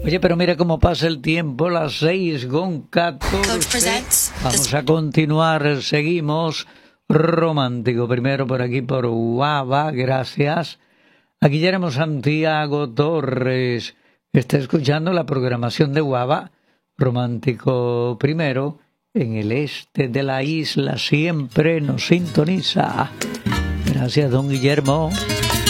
Oye, pero mira cómo pasa el tiempo, las 6:14. Vamos a continuar, seguimos. Romántico, primero por aquí por Guava, gracias. A Guillermo Santiago Torres, que está escuchando la programación de Guava. Romántico primero, en el este de la isla, siempre nos sintoniza. Gracias, don Guillermo.